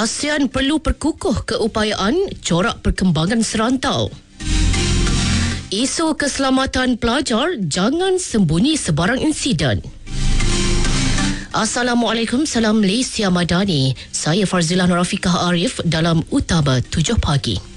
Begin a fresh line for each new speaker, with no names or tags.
ASEAN perlu perkukuh keupayaan corak perkembangan serantau. Isu keselamatan pelajar, jangan sembunyi sebarang insiden. Assalamualaikum, salam Malaysia Madani. Saya Farzilah Nurafiqah Arif dalam Utama 7 Pagi.